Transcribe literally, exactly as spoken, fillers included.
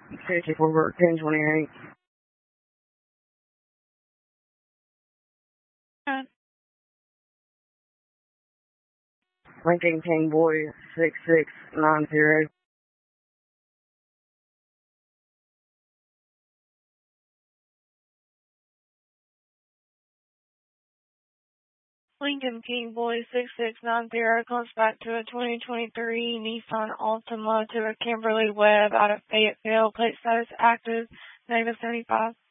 fifty-four, ten twenty-eight. Lincoln King Boy, six six nine zero. Lincoln King Boy six six nine zero comes back to a twenty twenty-three Nissan Altima to a Kimberly Webb out of Fayetteville. Plate status active, negative seventy-five.